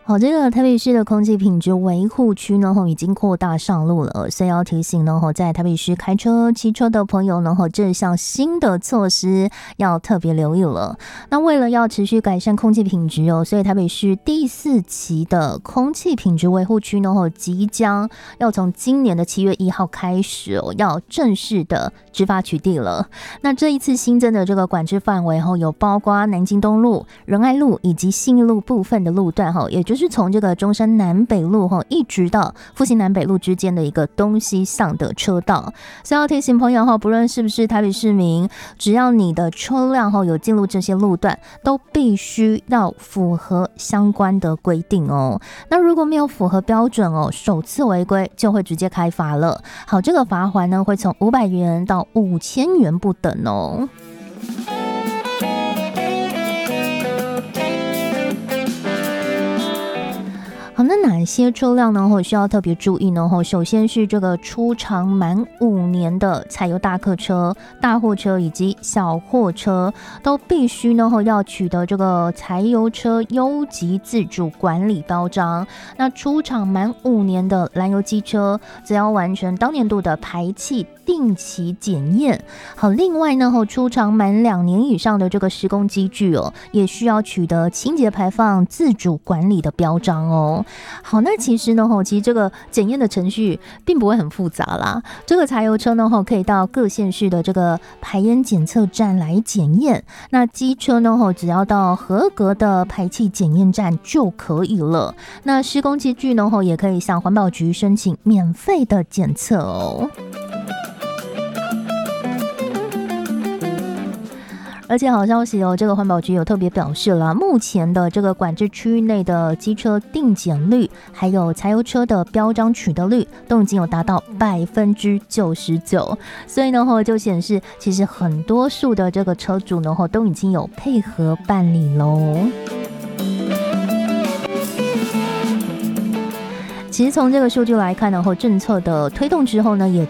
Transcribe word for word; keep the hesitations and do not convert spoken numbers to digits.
好，这个台北市的空气品质维护区呢，已经扩大上路了，所以要提醒呢，在台北市开车、骑车的朋友呢，这项新的措施要特别留意了。那为了要持续改善空气品质哦，所以台北市第四期的空气品质维护区呢，即将要从今年的七月一号开始哦，要正式的执法取缔了。那这一次新增的这个管制范围后，有包括南京东路、仁爱路以及信义路部分的路段哈，也就是从这个中山南北路哈，一直到复兴南北路之间的一个东西向的车道。所以要提醒朋友哈，不论是不是台北市民，只要你的车辆哈有进入这些路段，都必须要符合相关的规定哦。那如果没有符合标准哦，首次违规就会直接开罚了。好，这个罚锾呢会从五百元到五千元不等哦。好，那哪些车辆呢需要特别注意呢？首先是这个出厂满五年的柴油大客车、大货车以及小货车，都必须呢要取得这个柴油车优级自主管理标章。那出厂满五年的燃油机车，则要完成当年度的排气定期检验。好，另外呢出厂满两年以上的这个施工机具哦，也需要取得清洁排放自主管理的标章哦。好，那其实呢其实这个检验的程序并不会很复杂啦。这个柴油车呢可以到各县市的这个排烟检测站来检验，那机车呢只要到合格的排气检验站就可以了。那施工机具呢也可以向环保局申请免费的检测哦。而且好消息哦，这个环保局有特别表示了，目前的这个管制区域内的机车定检率，还有柴油车的标章取得率，都已经有达到百分之九十九，所以呢，就显示其实很多数的这个车主呢，都已经有配合办理喽。其实从这个数据来看呢，政策的推动之后呢，也